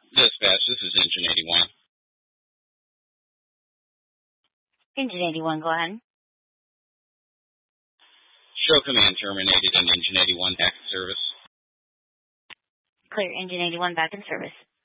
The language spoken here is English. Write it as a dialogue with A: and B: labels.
A: Dispatch, this is Engine 81.
B: Engine 81, go ahead.
A: Show command terminated and Engine 81 back in service.
B: Clear, Engine 81 back in service.